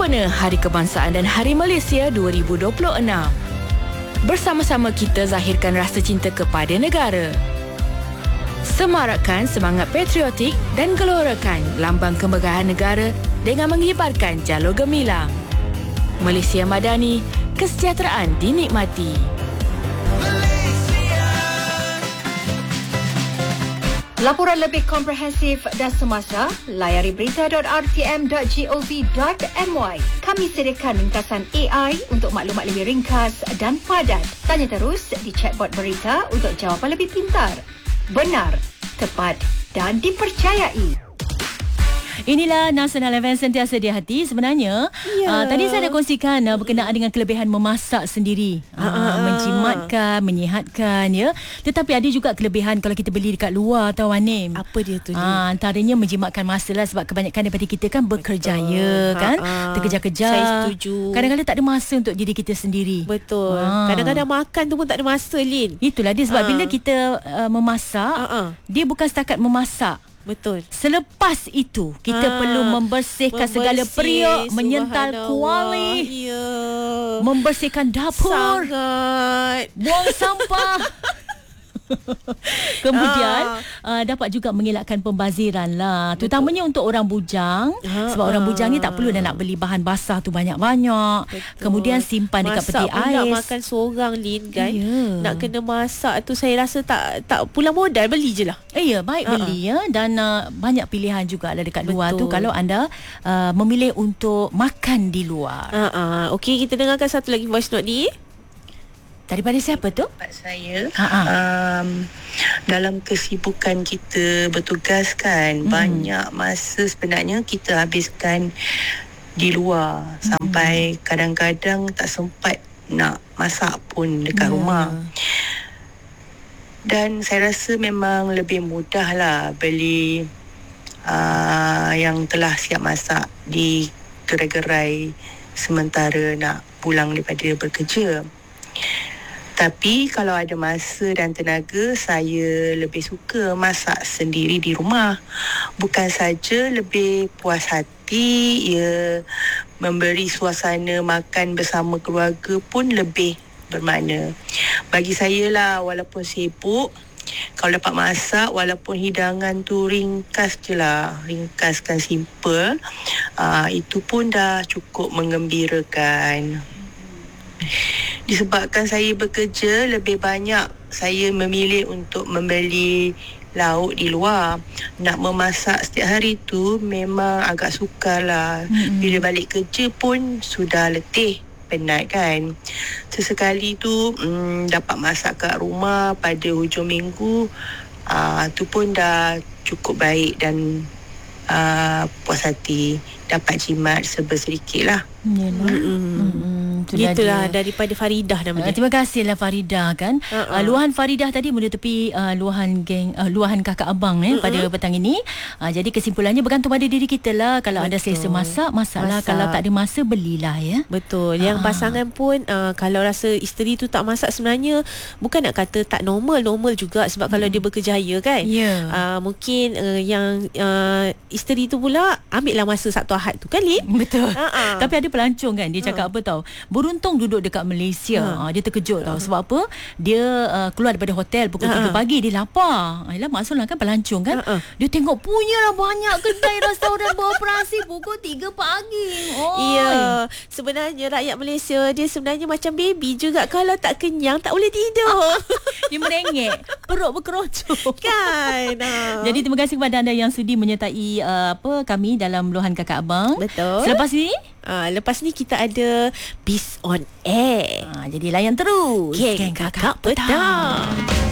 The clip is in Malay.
sempena Hari Kebangsaan dan Hari Malaysia 2026. Bersama-sama kita zahirkan rasa cinta kepada negara. Semarakkan semangat patriotik dan gelorakan lambang kemegahan negara dengan mengibarkan jalur gemilang. Malaysia Madani, kesejahteraan dinikmati. Laporan lebih komprehensif dan semasa, layari berita.rtm.gov.my. Kami sediakan ringkasan AI untuk maklumat lebih ringkas dan padat. Tanya terus di chatbot berita untuk jawapan lebih pintar, benar, tepat dan dipercayai. Inilah Nasional FM sentiasa di hati. Sebenarnya tadi saya dah kongsikan berkenaan dengan kelebihan memasak sendiri. Menjimatkan, menyihatkan ya. Tetapi ada juga kelebihan kalau kita beli dekat luar tau Anim. Apa dia tu? Antaranya menjimatkan masa lah, sebab kebanyakan daripada kita kan bekerjaya kan. Terkejar-kejar. Saya setuju. Kadang-kadang tak ada masa untuk diri kita sendiri. Betul. Kadang-kadang makan tu pun tak ada masa, Lin. Itulah dia, sebab bila kita memasak, dia bukan setakat memasak. Betul. Selepas itu kita perlu membersihkan segala periuk, menyental kuali, membersihkan dapur, sangat, buang sampah. Kemudian dapat juga mengelakkan pembaziran lah. Terutamanya untuk orang bujang. Sebab orang bujang ni tak perlu dah nak beli bahan basah tu banyak-banyak. Kemudian simpan dekat peti ais. Masak makan seorang, Lin, kan. Nak kena masak tu saya rasa tak pulang modal, beli je lah. Ya, baik beli ya. Dan banyak pilihan juga lah dekat luar tu kalau anda memilih untuk makan di luar. Okey, kita dengarkan satu lagi voice note ni. Daripada siapa tu? Saya dalam kesibukan kita bertugas kan, banyak masa sebenarnya kita habiskan di luar, sampai kadang-kadang tak sempat nak masak pun dekat rumah. Dan saya rasa memang lebih mudah lah beli yang telah siap masak di gerai-gerai sementara nak pulang daripada bekerja. Tapi kalau ada masa dan tenaga, saya lebih suka masak sendiri di rumah. Bukan saja lebih puas hati, memberi suasana makan bersama keluarga pun lebih bermakna. Bagi saya lah, walaupun sibuk, kalau dapat masak, walaupun hidangan tu ringkas je lah, ringkas kan, simple, itu pun dah cukup menggembirakan. Disebabkan saya bekerja, lebih banyak saya memilih untuk membeli lauk di luar. Nak memasak setiap hari tu memang agak sukar lah. Bila balik kerja pun sudah letih, penat kan. Sesekali tu dapat masak kat rumah pada hujung minggu, tu pun dah cukup baik dan puas hati. Dapat jimat sedikit lah. Itulah daripada Faridah namanya. Terima kasihlah Faridah kan. Luahan Faridah tadi menutupi luahan kakak abang pada petang ini. Jadi kesimpulannya bergantung pada diri kita lah. Kalau anda selesa masaklah. Kalau tak ada masa, belilah ya. Betul. Yang pasangan pun kalau rasa isteri tu tak masak, sebenarnya bukan nak kata tak normal juga. Sebab kalau dia berkejaya kan, mungkin yang isteri tu pula ambil lah masa Sabtu Ahad tu kan, Lin? Betul. Tapi ada pelancong kan, dia cakap apa tahu, beruntung duduk dekat Malaysia. Dia terkejut tau. Sebab apa? Dia keluar daripada hotel pukul 3 pagi, dia lapar. Maksudnya kan pelancong kan, dia tengok punyalah banyak kedai restoran beroperasi pukul 3 pagi. Ya, sebenarnya rakyat Malaysia dia sebenarnya macam baby juga. Kalau tak kenyang tak boleh tidur. Dia merengek, perut berkeroncong kan. Jadi terima kasih kepada anda yang sudi menyertai kami dalam luahan kakak abang. Betul. Lepas ni kita ada Bis on Air. Jadi layan terus Geng Kakak Petang.